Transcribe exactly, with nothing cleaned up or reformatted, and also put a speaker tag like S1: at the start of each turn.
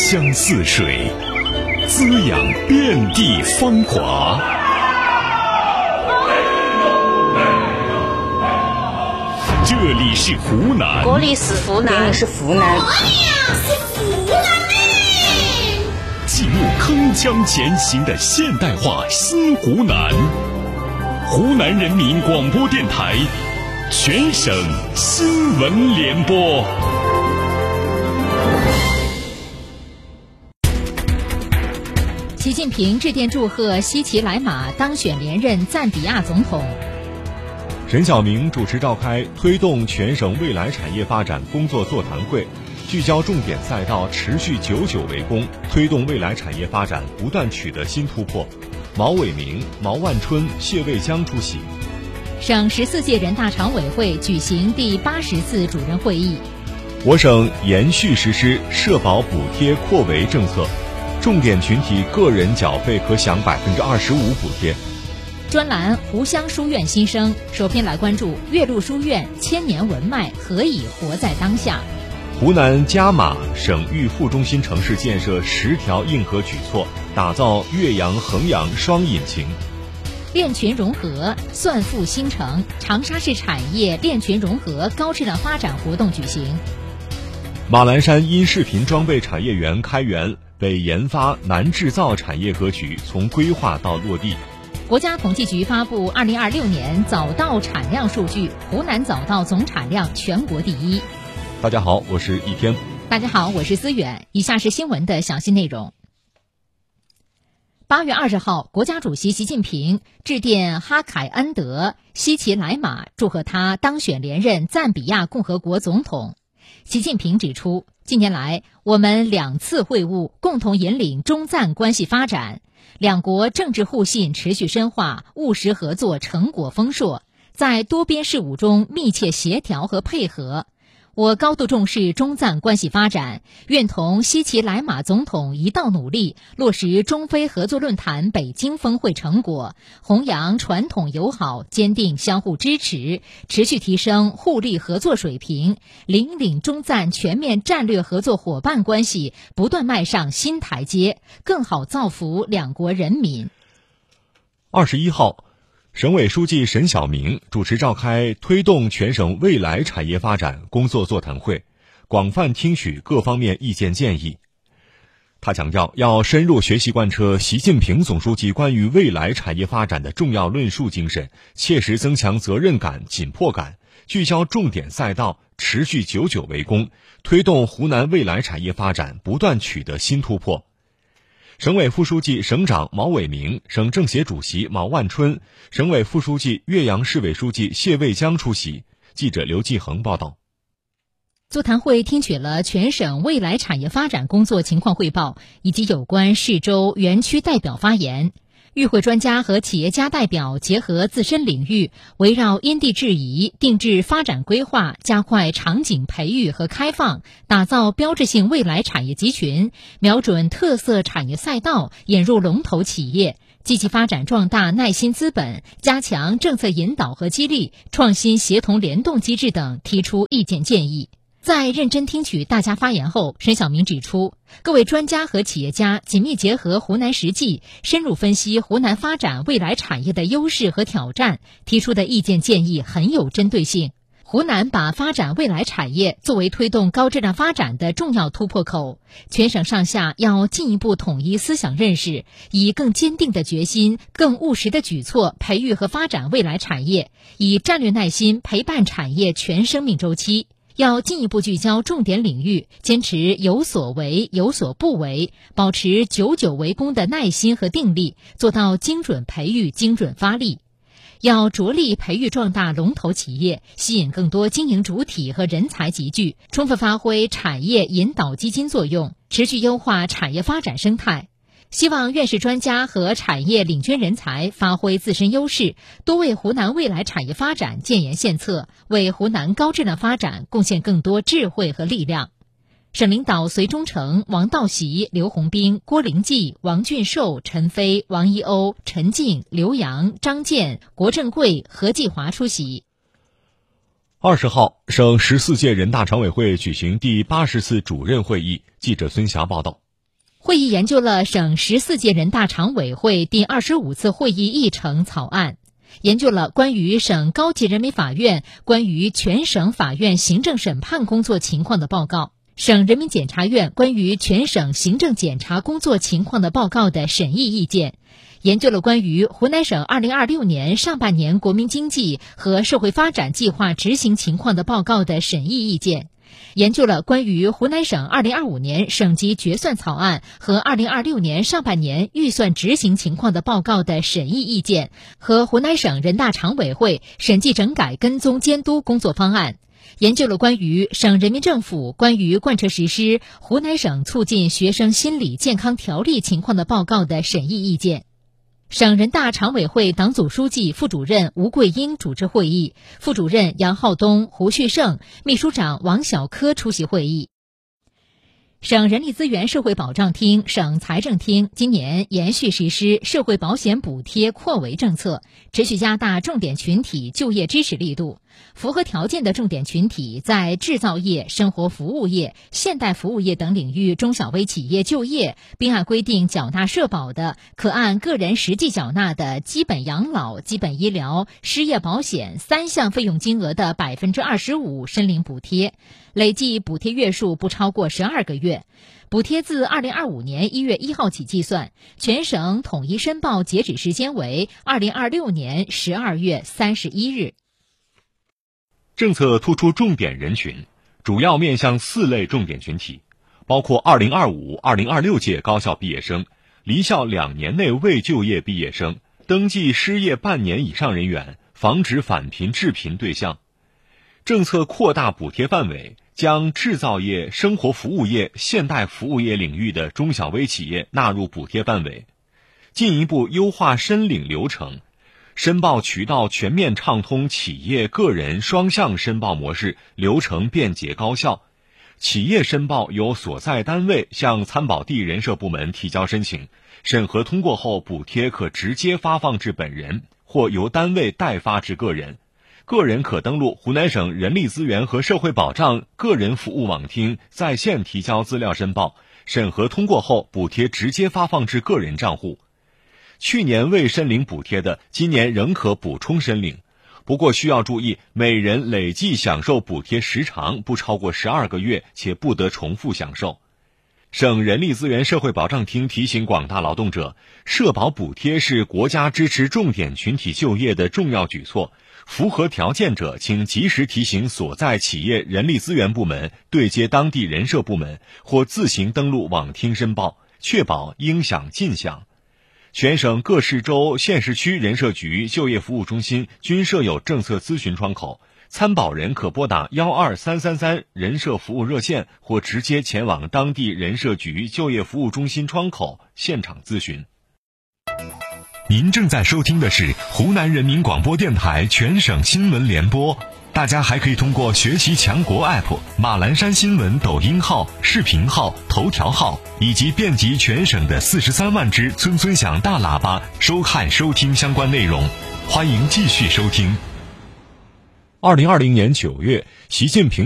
S1: 乡似水，滋养遍地芳华。这里是湖南，
S2: 这里是湖南，
S3: 这里是湖南，
S1: 记录铿锵前行的现代化新湖南。湖南人民广播电台全省新闻联播。
S4: 习近平致电祝贺西奇莱马当选连任赞比亚总统。
S5: 沈晓明主持召开推动全省未来产业发展工作座谈会，聚焦重点赛道，持续久久为功，推动未来产业发展不断取得新突破。毛伟明、毛万春、谢卫江出席。
S4: 省十四届人大常委会举行第八十次主任会议。
S5: 我省延续实施社保补贴扩围政策，重点群体个人缴费可享百分之二十五补贴。
S4: 专栏湖湘书院新生，首篇来关注岳麓书院千年文脉何以活在当下。
S5: 湖南嘉马省域副中心城市建设十条硬核举措，打造岳阳衡阳双引擎。
S4: 链群融合算富新城，长沙市产业链群融合高质量发展活动举行。
S5: 马栏山音视频装备产业园开园，北研发南制造产业格局从规划到落地。
S4: 国家统计局发布二零二六年早稻产量数据，湖南早稻总产量全国第一。
S5: 大家好，我是易天。
S4: 大家好，我是思远。以下是新闻的详细内容。八月二十号，国家主席习近平致电哈凯恩德西奇莱马，祝贺他当选连任赞比亚共和国总统。习近平指出，近年来我们两次会晤，共同引领中赞关系发展，两国政治互信持续深化，务实合作成果丰硕，在多边事务中密切协调和配合。我高度重视中赞关系发展，愿同西奇莱马总统一道努力，落实中非合作论坛北京峰会成果，弘扬传统友好，坚定相互支持，持续提升互利合作水平，领领中赞全面战略合作伙伴关系不断迈上新台阶，更好造福两国人民。
S5: 二十一号，省委书记沈晓明主持召开推动全省未来产业发展工作座谈会，广泛听取各方面意见建议。他强调，要深入学习贯彻习近平总书记关于未来产业发展的重要论述精神，切实增强责任感、紧迫感，聚焦重点赛道，持续久久为功，推动湖南未来产业发展不断取得新突破。省委副书记、省长毛伟明、省政协主席毛万春、省委副书记、岳阳市委书记谢卫江出席。记者刘继恒报道。
S4: 座谈会听取了全省未来产业发展工作情况汇报，以及有关市州园区代表发言。与会专家和企业家代表结合自身领域，围绕因地制宜定制发展规划，加快场景培育和开放，打造标志性未来产业集群，瞄准特色产业赛道，引入龙头企业，积极发展壮大耐心资本，加强政策引导和激励，创新协同联动机制等提出意见建议。在认真听取大家发言后，沈晓明指出，各位专家和企业家紧密结合湖南实际，深入分析湖南发展未来产业的优势和挑战，提出的意见建议很有针对性。湖南把发展未来产业作为推动高质量发展的重要突破口，全省上下要进一步统一思想认识，以更坚定的决心、更务实的举措培育和发展未来产业，以战略耐心陪伴产业全生命周期。要进一步聚焦重点领域，坚持有所为有所不为，保持久久为功的耐心和定力，做到精准培育、精准发力。要着力培育壮大龙头企业，吸引更多经营主体和人才集聚，充分发挥产业引导基金作用，持续优化产业发展生态。希望院士专家和产业领军人才发挥自身优势，多为湖南未来产业发展建言献策，为湖南高质量发展贡献更多智慧和力量。省领导隋忠诚、王道习、刘洪兵、郭灵济、王俊寿、陈飞、王一欧、陈静、刘洋、张健、郭振贵、何继华出席。
S5: 二十号，省十四届人大常委会举行第八十次主任会议。记者孙霞报道。
S4: 会议研究了省十四届人大常委会第二十五次会议议程草案，研究了关于省高级人民法院关于全省法院行政审判工作情况的报告，省人民检察院关于全省行政检察工作情况的报告的审议意见，研究了关于湖南省二零二六年上半年国民经济和社会发展计划执行情况的报告的审议意见，研究了关于湖南省二零二五年省级决算草案和二零二六年上半年预算执行情况的报告的审议意见和湖南省人大常委会审计整改跟踪监督工作方案，研究了关于省人民政府关于贯彻实施湖南省促进学生心理健康条例情况的报告的审议意见。省人大常委会党组书记、副主任吴桂英主持会议，副主任杨浩东、胡旭胜、秘书长王小科出席会议。省人力资源社会保障厅、省财政厅今年延续实施社会保险补贴扩围政策，持续加大重点群体就业支持力度。符合条件的重点群体在制造业、生活服务业、现代服务业等领域中小微企业就业，并按规定缴纳社保的，可按个人实际缴纳的基本养老、基本医疗、失业保险三项费用金额的百分之二十五申领补贴，累计补贴月数不超过十二个月。补贴自二零二五年一月一号起计算，全省统一申报截止时间为二零二六年十二月三十一日。
S5: 政策突出重点人群，主要面向四类重点群体，包括二零二五、二零二六届高校毕业生、离校两年内未就业毕业生、登记失业半年以上人员、防止返贫致贫对象。政策扩大补贴范围，将制造业、生活服务业、现代服务业领域的中小微企业纳入补贴范围，进一步优化申领流程，申报渠道全面畅通，企业个人双向申报模式流程便捷高效。企业申报由所在单位向参保地人社部门提交申请，审核通过后，补贴可直接发放至本人，或由单位代发至个人。个人可登录湖南省人力资源和社会保障个人服务网厅在线提交资料申报，审核通过后，补贴直接发放至个人账户。去年未申领补贴的，今年仍可补充申领，不过需要注意，每人累计享受补贴时长不超过十二个月，且不得重复享受。省人力资源社会保障厅提醒广大劳动者，社保补贴是国家支持重点群体就业的重要举措，符合条件者请及时提醒所在企业人力资源部门对接当地人社部门，或自行登录网厅申报，确保应享尽享。全省各市州、县市区人社局、就业服务中心均设有政策咨询窗口，参保人可拨打一二三三三人社服务热线，或直接前往当地人社局就业服务中心窗口现场咨询。
S1: 您正在收听的是湖南人民广播电台全省新闻联播，大家还可以通过学习强国 A P P、马栏山新闻抖音号、视频号、头条号以及遍及全省的四十三万只村村响大喇叭收看收听相关内容。欢迎继续收听。
S5: 二零二零年九月，习近平